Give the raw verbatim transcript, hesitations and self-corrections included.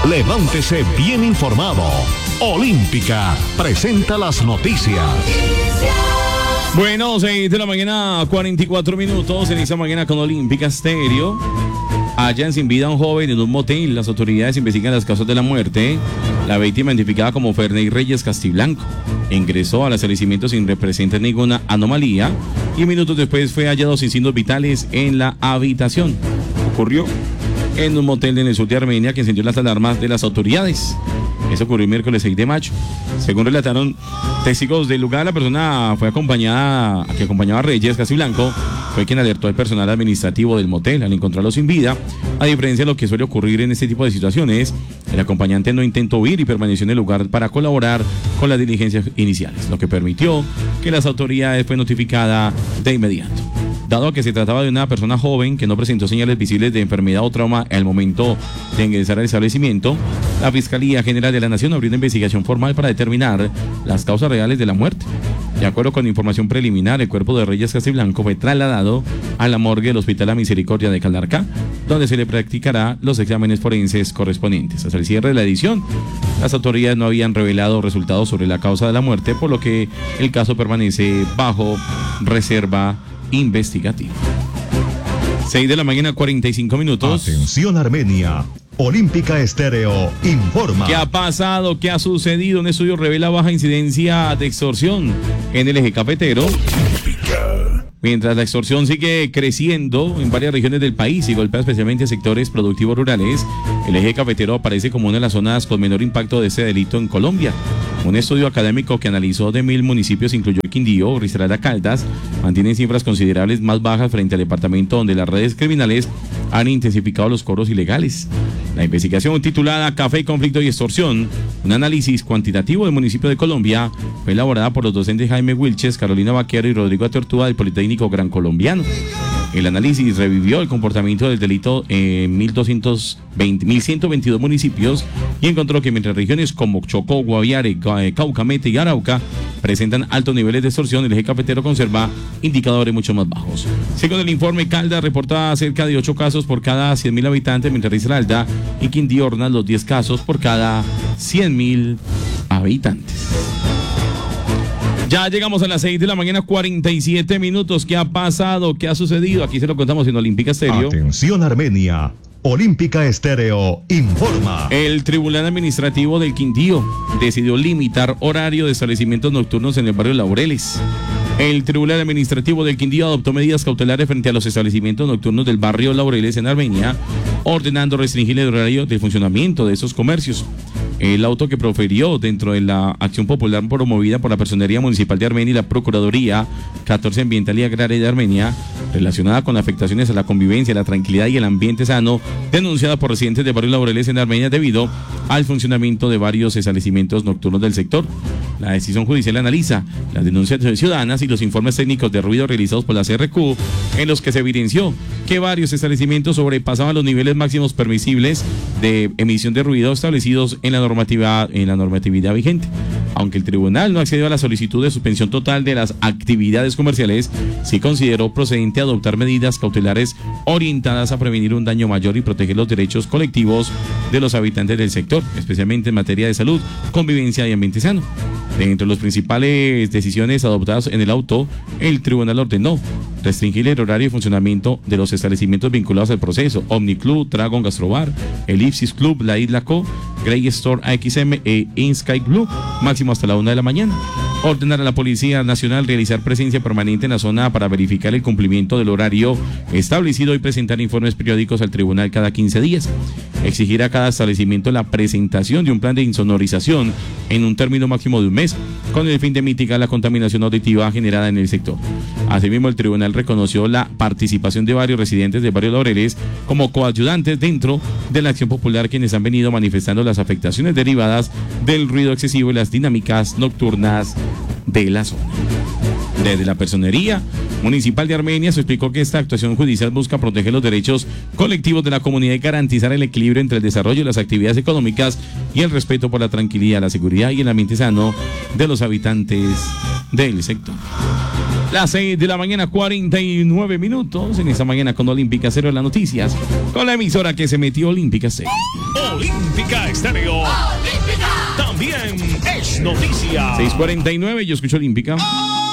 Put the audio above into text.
Levántese bien informado. Olímpica presenta las noticias. Bueno, seis de la mañana, cuarenta y cuatro minutos. En esta mañana con Olímpica Estéreo. Hallan sin vida a un joven en un motel. Las autoridades investigan las causas de la muerte. La víctima, identificada como Ferney Reyes Castiblanco, ingresó al establecimiento sin representar ninguna anomalía y minutos después fue hallado sin signos vitales en la habitación. Ocurrió en un motel en el sur de Armenia que encendió las alarmas de las autoridades. Eso ocurrió el miércoles seis de mayo. Según relataron testigos del lugar, la persona fue acompañada, que acompañaba a Reyes Castiblanco, fue quien alertó al personal administrativo del motel al encontrarlo sin vida. A diferencia de lo que suele ocurrir en este tipo de situaciones, el acompañante no intentó huir y permaneció en el lugar para colaborar con las diligencias iniciales, lo que permitió que las autoridades fueran notificadas de inmediato. Dado que se trataba de una persona joven que no presentó señales visibles de enfermedad o trauma al momento de ingresar al establecimiento, la Fiscalía General de la Nación abrió una investigación formal para determinar las causas reales de la muerte. De acuerdo con información preliminar, el cuerpo de Reyes Castiblanco fue trasladado a la morgue del Hospital La Misericordia de Calarcá, donde se le practicará los exámenes forenses correspondientes. Hasta el cierre de la edición, las autoridades no habían revelado resultados sobre la causa de la muerte, por lo que el caso permanece bajo reserva investigativa. seis de la mañana, cuarenta y cinco minutos. Atención Armenia. Olímpica Estéreo informa. ¿Qué ha pasado? ¿Qué ha sucedido? Un estudio revela baja incidencia de extorsión en el eje cafetero. Mientras la extorsión sigue creciendo en varias regiones del país y golpea especialmente a sectores productivos rurales, el eje cafetero aparece como una de las zonas con menor impacto de este delito en Colombia. Un estudio académico que analizó de mil municipios incluyó Quindío, Risaralda, Caldas, mantienen cifras considerables más bajas frente al departamento donde las redes criminales han intensificado los cobros ilegales. La investigación titulada Café, Conflicto y Extorsión, un análisis cuantitativo del municipio de Colombia, fue elaborada por los docentes Jaime Wilches, Carolina Vaquero y Rodrigo Atortúa del Politécnico Gran Colombiano. El análisis revivió el comportamiento del delito en mil ciento veintidós municipios y encontró que mientras regiones como Chocó, Guaviare, Cauca, Meta y Arauca presentan altos niveles de extorsión, el eje cafetero conserva indicadores mucho más bajos. Según el informe, Caldas reporta cerca de ocho casos por cada cien mil habitantes, mientras Risaralda y Quindío ordenan los diez casos por cada cien mil habitantes. Ya llegamos a las seis de la mañana, cuarenta y siete minutos. ¿Qué ha pasado? ¿Qué ha sucedido? Aquí se lo contamos en Olímpica Estéreo. Atención Armenia. Olímpica Estéreo informa. El Tribunal Administrativo del Quindío decidió limitar horario de establecimientos nocturnos en el barrio Laureles. El Tribunal Administrativo del Quindío adoptó medidas cautelares frente a los establecimientos nocturnos del barrio Laureles en Armenia, ordenando restringir el horario de funcionamiento de esos comercios. El auto que proferió dentro de la acción popular promovida por la Personería Municipal de Armenia y la Procuraduría catorce Ambiental y Agraria de Armenia, relacionada con afectaciones a la convivencia, la tranquilidad y el ambiente sano, denunciada por residentes de barrio Laureles en Armenia debido al funcionamiento de varios establecimientos nocturnos del sector. La decisión judicial analiza las denuncias ciudadanas y los informes técnicos de ruido realizados por la C R Q, en los que se evidenció que varios establecimientos sobrepasaban los niveles máximos permisibles de emisión de ruido establecidos en la normativa, en la normatividad vigente. Aunque el tribunal no accedió a la solicitud de suspensión total de las actividades comerciales, sí consideró procedente adoptar medidas cautelares orientadas a prevenir un daño mayor y proteger los derechos colectivos de los habitantes del sector, especialmente en materia de salud, convivencia y ambiente sano. Dentro de las principales decisiones adoptadas en el auto, el tribunal ordenó restringir el horario de funcionamiento de los establecimientos vinculados al proceso: Omniclub, Dragon Gastrobar, el Ipsis Club, La Isla Co, Grey Store A X M e Insky Club, máximo hasta la una de la mañana. Ordenar a la Policía Nacional realizar presencia permanente en la zona para verificar el cumplimiento del horario establecido y presentar informes periódicos al tribunal cada quince días. Exigir a cada establecimiento la presentación de un plan de insonorización en un término máximo de un mes, con el fin de mitigar la contaminación auditiva generada en el sector. Asimismo, el tribunal reconoció la participación de varios residentes del barrio Laureles como coayudantes dentro de la acción popular, quienes han venido manifestando las afectaciones derivadas del ruido excesivo y las dinámicas nocturnas de la zona. Desde la Personería Municipal de Armenia se explicó que esta actuación judicial busca proteger los derechos colectivos de la comunidad y garantizar el equilibrio entre el desarrollo de las actividades económicas y el respeto por la tranquilidad, la seguridad y el ambiente sano de los habitantes del sector. Las seis de la mañana, cuarenta y nueve minutos. En esta mañana con Olímpica Estéreo, las noticias. Con la emisora que se metió, Olímpica Estéreo. Olímpica Estéreo. Olímpica. También es noticia. seis cuarenta y nueve, yo escucho Olímpica.